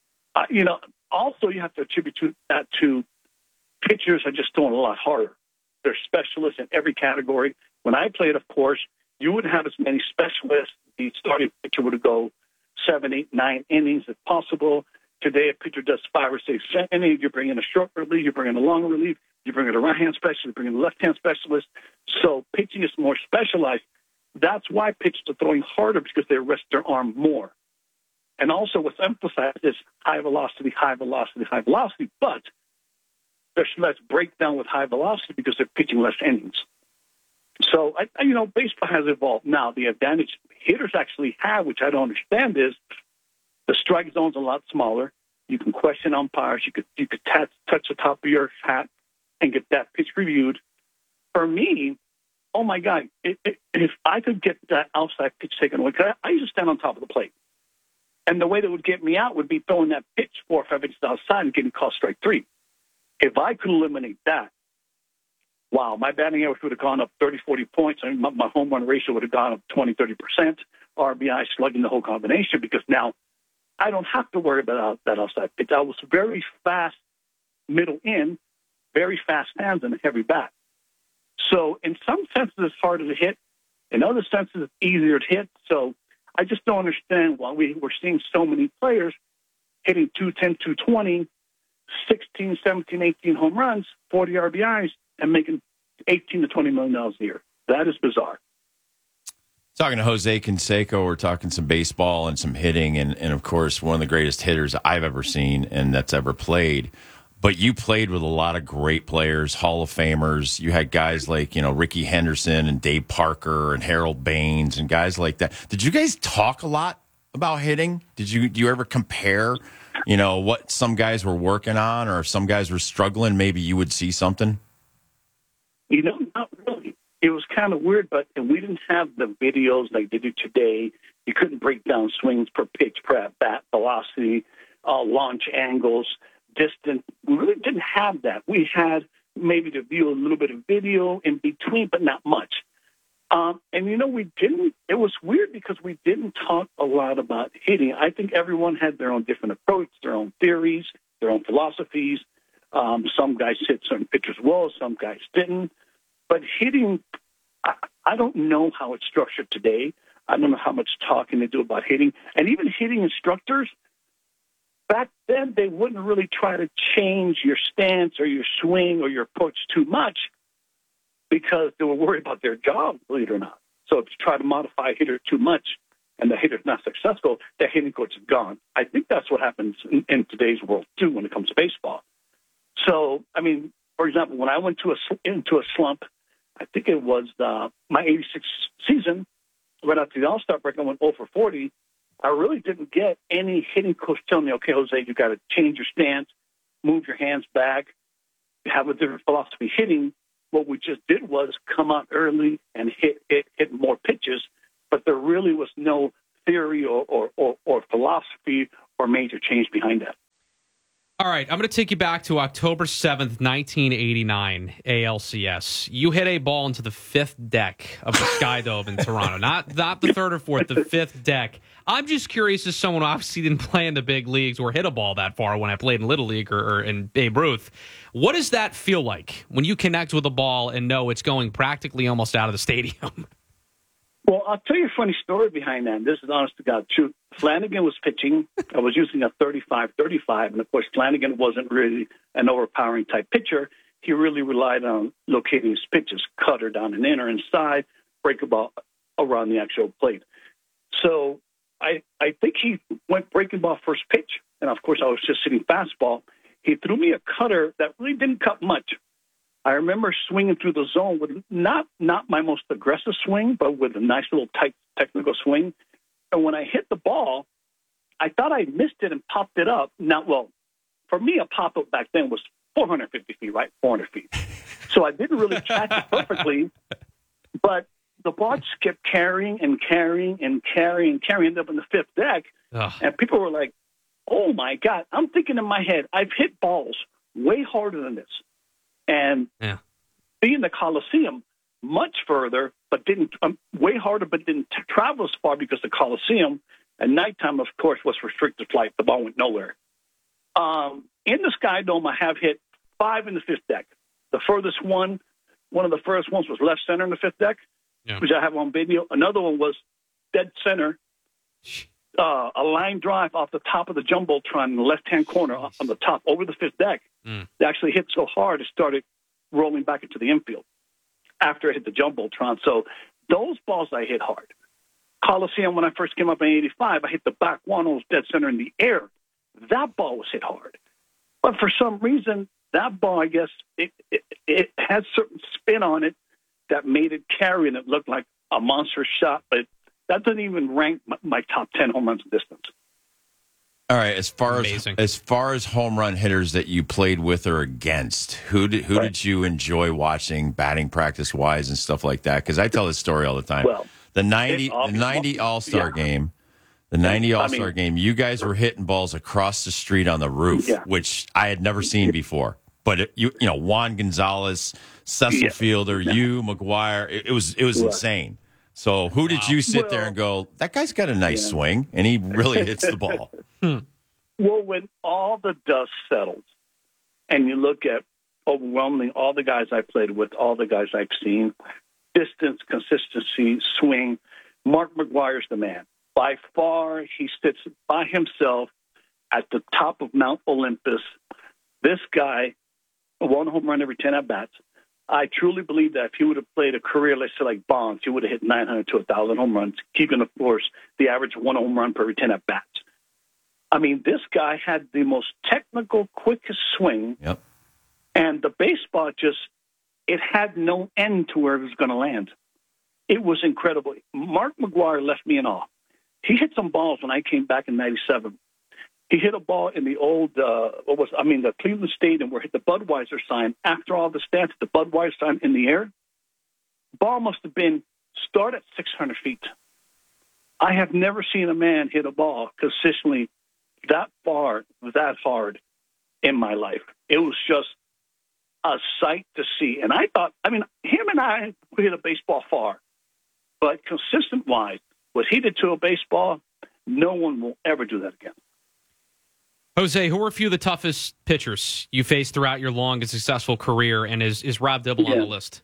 Also you have to attribute that to pitchers are just throwing a lot harder. They're specialists in every category. When I played, of course, you wouldn't have as many specialists. The starting pitcher would go 7, 8, 9 innings if possible. Today, a pitcher does 5 or 6 innings. You bring in a short relief, you bring in a long relief, you bring in a right-hand specialist, you bring in a left-hand specialist. So pitching is more specialized. That's why pitchers are throwing harder, because they rest their arm more. And also what's emphasized is high velocity, high velocity, high velocity. But there's less breakdown with high velocity because they're pitching less innings. So, baseball has evolved. Now, the advantage hitters actually have, which I don't understand, is the strike zone's a lot smaller. You can question umpires. You could touch the top of your hat and get that pitch reviewed. For me, oh, my God, if I could get that outside pitch taken away, because I used to stand on top of the plate. And the way that would get me out would be throwing that pitch 4 or 5 inches outside and getting called strike 3. If I could eliminate that, wow, my batting average would have gone up 30, 40 points. I mean, my home run ratio would have gone up 20, 30%, RBI, slugging, the whole combination, because now I don't have to worry about that outside pitch. I was very fast middle in, very fast hands, and a heavy bat. So in some senses, it's harder to hit. In other senses, it's easier to hit. So I just don't understand why we're seeing so many players hitting 210, 220, 16, 17, 18 home runs, 40 RBIs, and making $18 to $20 million a year. That is bizarre. Talking to Jose Canseco, we're talking some baseball and some hitting, and of course, one of the greatest hitters I've ever seen and that's ever played. But you played with a lot of great players, Hall of Famers. You had guys like, Ricky Henderson and Dave Parker and Harold Baines and guys like that. Did you guys talk a lot about hitting? Do you ever compare, what some guys were working on, or if some guys were struggling, maybe you would see something? Not really. It was kind of weird, but we didn't have the videos like they do today. You couldn't break down swings per pitch, per at-bat, velocity, launch angles, distance. We really didn't have that. We had maybe to view a little bit of video in between, but not much. We didn't. It was weird because we didn't talk a lot about hitting. I think everyone had their own different approach, their own theories, their own philosophies. Some guys hit certain pitchers well, some guys didn't. But hitting, I don't know how it's structured today. I don't know how much talking they do about hitting. And even hitting instructors, back then they wouldn't really try to change your stance or your swing or your approach too much because they were worried about their job, believe it or not. So if you try to modify a hitter too much and the hitter's not successful, that hitting coach is gone. I think that's what happens in today's world, too, when it comes to baseball. So, for example, when I went into a slump, I think it was my 86 season, right after the All-Star break, I went 0 for 40. I really didn't get any hitting coach telling me, okay, Jose, you got to change your stance, move your hands back, have a different philosophy hitting. What we just did was come out early and hit more pitches, but there really was no theory or philosophy or major change behind that. All right, I'm going to take you back to October 7th, 1989, ALCS. You hit a ball into the fifth deck of the Sky Dome in Toronto. Not the third or fourth, the fifth deck. I'm just curious, as someone who obviously didn't play in the big leagues or hit a ball that far when I played in Little League or in Babe Ruth, what does that feel like when you connect with a ball and know it's going practically almost out of the stadium? Well, I'll tell you a funny story behind that. This is honest to God truth. Flanagan was pitching. I was using a 35-35, and of course, Flanagan wasn't really an overpowering type pitcher. He really relied on locating his pitches, cutter down and in or inside, break a ball around the actual plate. So I think he went breaking ball first pitch, and of course, I was just sitting fastball. He threw me a cutter that really didn't cut much. I remember swinging through the zone with not my most aggressive swing, but with a nice little tight technical swing. And when I hit the ball, I thought I missed it and popped it up. Now, well, for me, a pop-up back then was 450 feet, right? 400 feet. So I didn't really catch it perfectly, but the ball just kept carrying, ended up in the fifth deck. Ugh. And people were like, oh, my God. I'm thinking in my head, I've hit balls way harder than this. And being the Coliseum, much further, but didn't way harder, but didn't travel as far because the Coliseum at nighttime, of course, was restricted flight. The ball went nowhere. In the Sky Dome, I have hit 5 in the fifth deck. The furthest one of the first ones was left center in the fifth deck, which I have on video. Another one was dead center, a line drive off the top of the Jumbotron in the left-hand corner on the top over the fifth deck. It actually hit so hard it started rolling back into the infield after it hit the Jumbotron. So those balls I hit hard. Coliseum, when I first came up in 85, I hit the back one, almost dead center in the air. That ball was hit hard. But for some reason, that ball, I guess, it had certain spin on it that made it carry, and it looked like a monster shot. But that doesn't even rank my top 10 home runs in distance. All right, as far as home run hitters that you played with or against, who did you enjoy watching batting practice wise and stuff like that? Because I tell this story all the time. Well, the 90 All-Star game, game, you guys were hitting balls across the street on the roof, which I had never seen before. But Juan Gonzalez, Cecil Fielder, you, McGuire, it was insane. So who did you sit there and go, that guy's got a nice swing, and he really hits the ball? Well, when all the dust settles and you look at overwhelmingly all the guys I played with, all the guys I've seen, distance, consistency, swing, Mark McGuire's the man. By far, he sits by himself at the top of Mount Olympus. This guy, 1 home run every 10 at-bats. I truly believe that if he would have played a career, let's say like Bonds, he would have hit 900 to 1,000 home runs, keeping, of course, the average 1 home run per every 10 at-bats. I mean, this guy had the most technical, quickest swing, and the baseball it had no end to where it was going to land. It was incredible. Mark McGuire left me in awe. He hit some balls when I came back in 97. He hit a ball in the old, the Cleveland Stadium where hit the Budweiser sign. After all the stats, the Budweiser sign in the air. Ball must have been start at 600 feet. I have never seen a man hit a ball consistently that far, that hard in my life. It was just a sight to see. And I thought, him and I hit a baseball far, but consistent-wise, what he did to a baseball, no one will ever do that again. Jose, who are a few of the toughest pitchers you faced throughout your long and successful career, and is Rob Dibble on the list?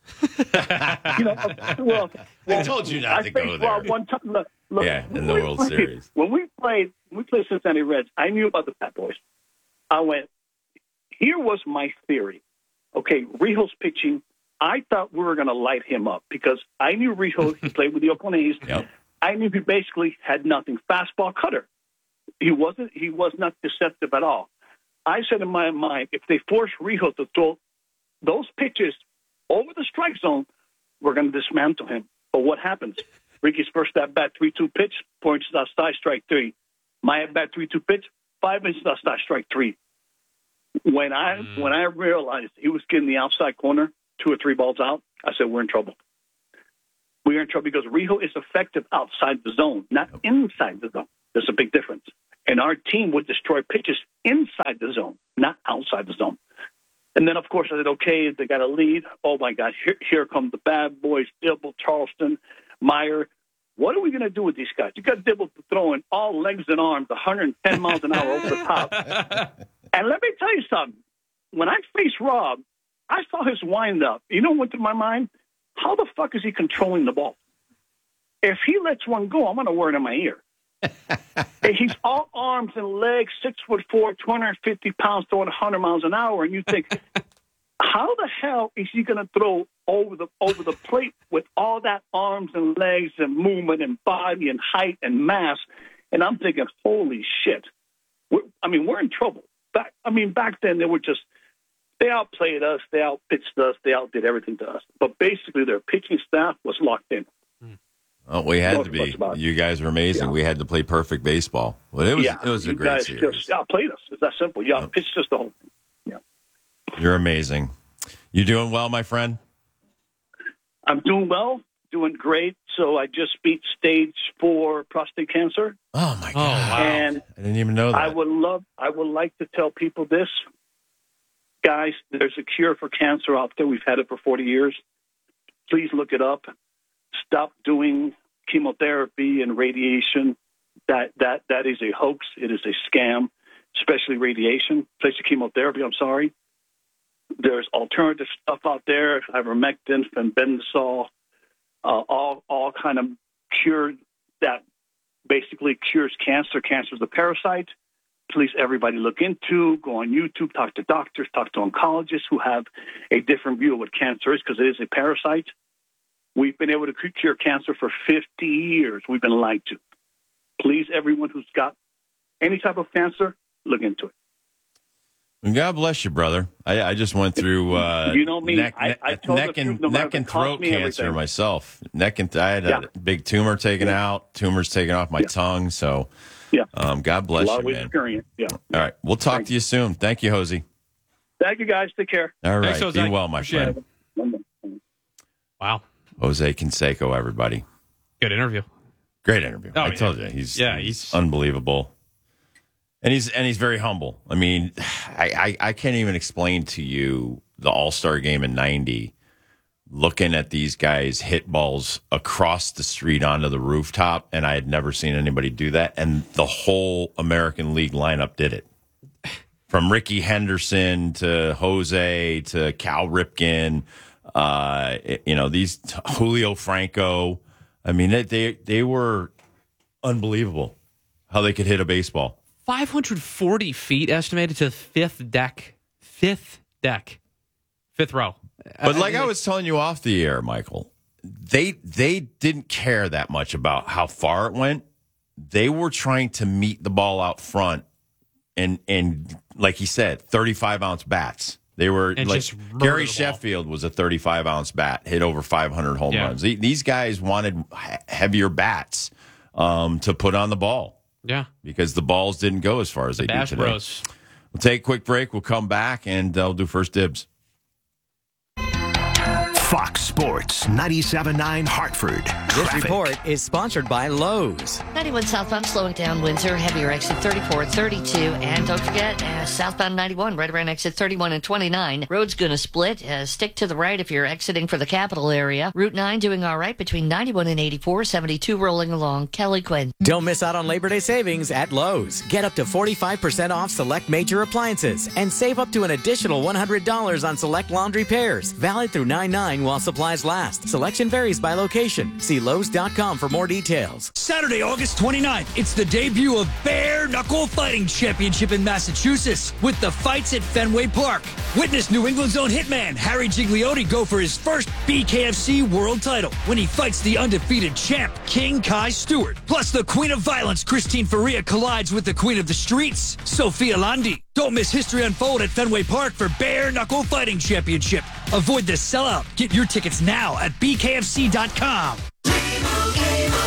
I told you not to go there. One time, look, in the World Series. When we played Cincinnati Reds, I knew about the Bat Boys. I went, here was my theory. Okay, Rijo's pitching. I thought we were going to light him up because I knew Rijo, he played with the Oakland A's. Yep. I knew he basically had nothing. Fastball cutter. He was not deceptive at all. I said in my mind, if they force Rijo to throw those pitches over the strike zone, we're going to dismantle him. But what happens? Ricky's first at-bat, 3-2 pitch, 4 inches outside, strike 3. My at-bat, 3-2 pitch, 5 inches outside, strike 3. When I realized he was getting the outside corner, 2 or 3 balls out, I said, we're in trouble. We're in trouble because Rijo is effective outside the zone, not inside the zone. There's a big difference. And our team would destroy pitches inside the zone, not outside the zone. And then, of course, I said, okay, they got a lead. Oh, my God, here come the bad boys, Dibble, Charleston, Meyer. What are we going to do with these guys? You got Dibble throwing all legs and arms, 110 miles an hour over the top. And let me tell you something. When I faced Rob, I saw his wind-up. You know what went through my mind? How the fuck is he controlling the ball? If he lets one go, I'm going to wear it in my ear. He's all arms and legs, 6'4", 250 pounds, throwing 100 miles an hour, and you think, how the hell is he going to throw over the plate with all that arms and legs and movement and body and height and mass? And I'm thinking, holy shit! We're in trouble. Back then they outplayed us, they outpitched us, they outdid everything to us. But basically, their pitching staff was locked in. Oh, we had to be. You guys were amazing. Yeah. We had to play perfect baseball. Well, it was a great series. You guys just outplayed us. It's that simple. You outpitched us the whole thing. Yeah. You're amazing. You doing well, my friend? I'm doing well. Doing great. So I just beat stage 4 prostate cancer. Oh my God! Wow. And I didn't even know that. I would like to tell people this, guys. There's a cure for cancer out there. We've had it for 40 years. Please look it up. Stop doing chemotherapy and radiation. That is a hoax. It is a scam, especially radiation. Especially chemotherapy. I'm sorry. There's alternative stuff out there. Ivermectin, fenbendazole. All kind of cure that basically cures cancer. Cancer is a parasite. Please, everybody look into, go on YouTube, talk to doctors, talk to oncologists who have a different view of what cancer is because it is a parasite. We've been able to cure cancer for 50 years. We've been lied to. Please, everyone who's got any type of cancer, look into it. God bless you, brother. I just went through you know me. neck and throat cancer myself. I had a big tumor taken out. Tumors taken off my tongue. So, God bless you, man. Yeah. All right, we'll talk to you soon. Thank you, Hosey. Thank you, guys. Take care. All right, thanks, be well, my friend. Wow, Jose Canseco, everybody. Good interview. Great interview. I told you, he's unbelievable. And he's very humble. I mean, I can't even explain to you the All-Star game in 90, looking at these guys hit balls across the street onto the rooftop, and I had never seen anybody do that. And the whole American League lineup did it. From Ricky Henderson to Jose to Cal Ripken, these Julio Franco. I mean, they were unbelievable how they could hit a baseball. 540 feet estimated to fifth row. But like I was telling you off the air, Michael, they didn't care that much about how far it went. They were trying to meet the ball out front, and like he said, 35-ounce bats. They were like Gary Sheffield was a 35-ounce bat, hit over 500 home runs. These guys wanted heavier bats to put on the ball. Yeah. Because the balls didn't go as far as they do today. Bros. We'll take a quick break. We'll come back, and I'll do first dibs. Fox Sports 97.9 Hartford. This report is sponsored by Lowe's. 91 southbound slowing down Windsor, heavier exit 34, 32, and don't forget southbound 91 right around exit 31 and 29. Road's gonna split. Stick to the right if you're exiting for the capital area. Route 9 doing all right between 91 and 84, 72 rolling along. Kelly Quinn. Don't miss out on Labor Day savings at Lowe's. Get up to 45% off select major appliances and save up to an additional $100 on select laundry pairs. Valid through 9/9 while supplies last. Selection varies by location. See Lowe's.com for more details. Saturday, August 29th, it's the debut of Bare Knuckle Fighting Championship in Massachusetts with the fights at Fenway Park. Witness New England's own hitman, Harry Gigliotti, go for his first BKFC world title when he fights the undefeated champ, King Kai Stewart. Plus, the Queen of Violence, Christine Faria, collides with the Queen of the Streets, Sophia Landi. Don't miss history unfold at Fenway Park for Bare Knuckle Fighting Championship. Avoid the sellout. Get your tickets now at BKFC.com.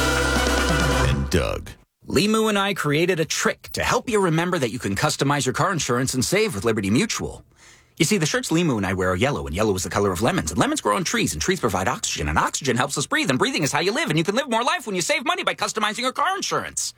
Doug. Limu and I created a trick to help you remember that you can customize your car insurance and save with Liberty Mutual. You see, the shirts Limu and I wear are yellow, and yellow is the color of lemons. And lemons grow on trees, and trees provide oxygen, and oxygen helps us breathe, and breathing is how you live, and you can live more life when you save money by customizing your car insurance.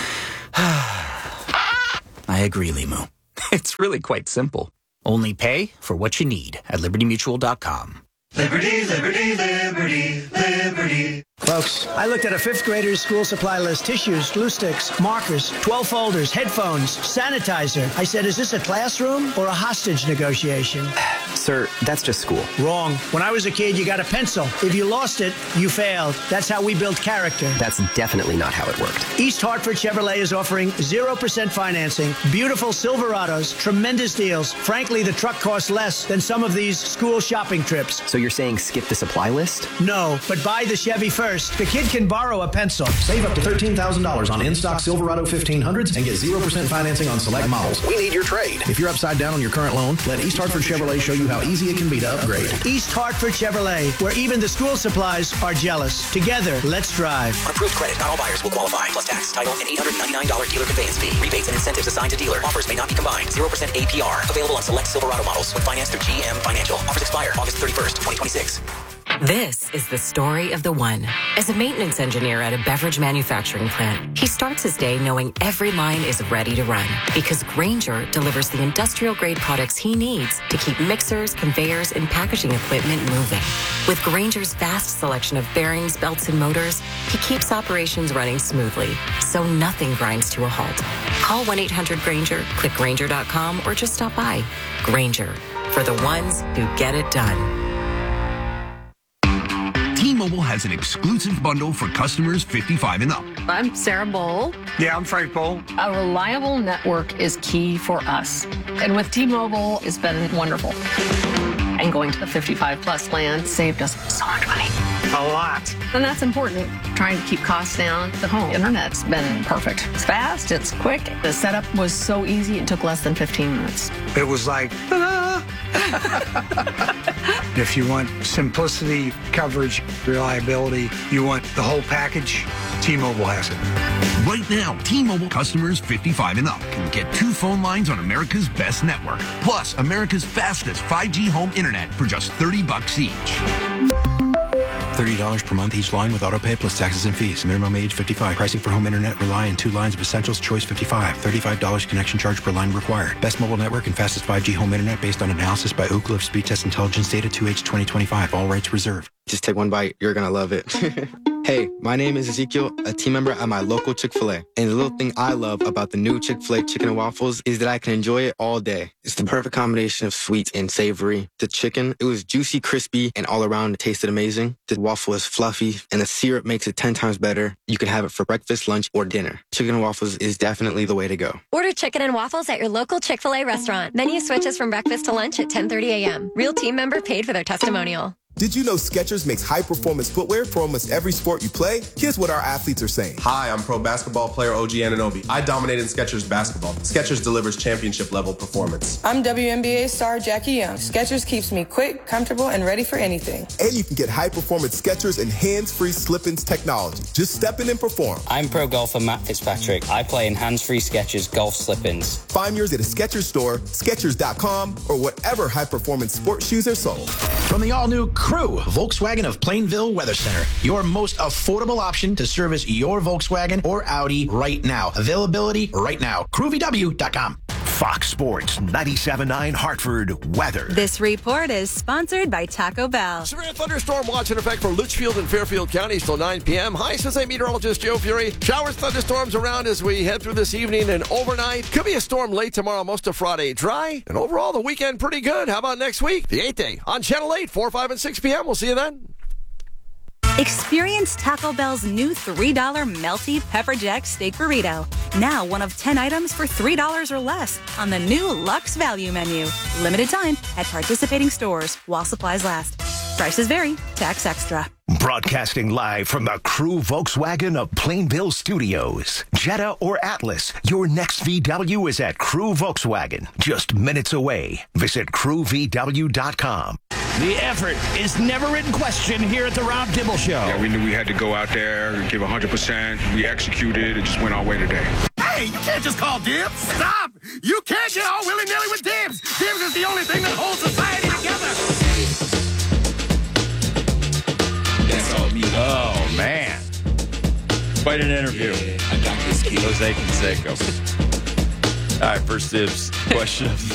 I agree, Limu. It's really quite simple. Only pay for what you need at libertymutual.com. Liberty, liberty, liberty, liberty. Folks, I looked at a fifth grader's school supply list. Tissues, glue sticks, markers, 12 folders, headphones, sanitizer. I said, is this a classroom or a hostage negotiation? Sir, that's just school. Wrong. When I was a kid, you got a pencil. If you lost it, you failed. That's how we built character. That's definitely not how it worked. East Hartford Chevrolet is offering 0% financing, beautiful Silverados, tremendous deals. Frankly, the truck costs less than some of these school shopping trips. So you're saying skip the supply list? No, but buy the Chevy first. The kid can borrow a pencil. Save up to $13,000 on in-stock Silverado 1500s and get 0% financing on select models. We need your trade. If you're upside down on your current loan, let East Hartford Chevrolet show you how easy it can be to upgrade. East Hartford Chevrolet, where even the school supplies are jealous. Together, let's drive. On approved credit, not all buyers will qualify. Plus tax, title, and $899 dealer conveyance fee. Rebates and incentives assigned to dealer. Offers may not be combined. 0% APR. Available on select Silverado models when financed through GM Financial. Offers expire August 31st, 2026. This is the story of the one. As a maintenance engineer at a beverage manufacturing plant, he starts his day knowing every line is ready to run because Grainger delivers the industrial-grade products he needs to keep mixers, conveyors, and packaging equipment moving. With Grainger's vast selection of bearings, belts, and motors, he keeps operations running smoothly, so nothing grinds to a halt. Call 1-800-GRAINGER, click Grainger.com, or just stop by. Grainger, for the ones who get it done. T-Mobile has an exclusive bundle for customers 55 and up. I'm Sarah Bowl. Yeah, I'm Frank Bowl. A reliable network is key for us. And with T-Mobile, it's been wonderful. And going to the 55-plus plan saved us so much money. A lot. And that's important. Trying to keep costs down. The home internet's been perfect. It's fast, it's quick. The setup was so easy, it took less than 15 minutes. It was like, If you want simplicity, coverage, reliability, you want the whole package, T-Mobile has it. Right now, T-Mobile customers 55 and up can get 2 phone lines on America's best network, plus America's fastest 5G home internet for just $30 each. $30 per month each line with autopay plus taxes and fees. Minimum age 55. Pricing for home internet rely on 2 lines of essentials. Choice 55. $35 connection charge per line required. Best mobile network and fastest 5G home internet based on analysis by Ookla of Speed Test Intelligence data 2H 2025. All rights reserved. Just take one bite. You're going to love it. Hey, my name is Ezekiel, a team member at my local Chick-fil-A. And the little thing I love about the new Chick-fil-A chicken and waffles is that I can enjoy it all day. It's the perfect combination of sweet and savory. The chicken, it was juicy, crispy, and all around it tasted amazing. The waffle is fluffy, and the syrup makes it 10 times better. You can have it for breakfast, lunch, or dinner. Chicken and waffles is definitely the way to go. Order chicken and waffles at your local Chick-fil-A restaurant. Menu switches from breakfast to lunch at 10:30 a.m. Real team member paid for their testimonial. Did you know Skechers makes high-performance footwear for almost every sport you play? Here's what our athletes are saying. Hi, I'm pro basketball player OG Anunoby. I dominated Skechers basketball. Skechers delivers championship-level performance. I'm WNBA star Jackie Young. Skechers keeps me quick, comfortable, and ready for anything. And you can get high-performance Skechers and hands-free slip-ins technology. Just step in and perform. I'm pro golfer Matt Fitzpatrick. I play in hands-free Skechers golf slip-ins. Find yours at a Skechers store, Skechers.com, or whatever high-performance sports shoes are sold. From the all-new Crew, Volkswagen of Plainville Weather Center. Your most affordable option to service your Volkswagen or Audi right now. Availability right now. CrewVW.com. Fox Sports 97.9 Hartford weather. This report is sponsored by Taco Bell. Severe thunderstorm watch in effect for Litchfield and Fairfield counties till 9 p.m. Hi, says meteorologist Joe Fury. Showers, thunderstorms around as we head through this evening and overnight. Could be a storm late tomorrow, most of Friday. Dry, and overall the weekend pretty good. How about next week? The 8th day on Channel 8, 4, 5, and 6 p.m. We'll see you then. Experience Taco Bell's new $3 Melty Pepper Jack Steak Burrito. Now one of 10 items for $3 or less on the new Luxe Value Menu. Limited time at participating stores while supplies last. Prices vary. Tax extra. Broadcasting live from the Crew Volkswagen of Plainville Studios. Jetta or Atlas, your next VW is at Crew Volkswagen. Just minutes away. Visit CrewVW.com. The effort is never in question here at the Rob Dibble Show. Yeah, we knew we had to go out there and give 100%. We executed. It just went our way today. Hey, you can't just call dibs. Stop! You can't get all willy-nilly with dibs. Dibs is the only thing that holds society together. That's all me. Oh, man. Quite an interview. Yeah, I got this kid. Jose Canseco. All right, first dibs question of the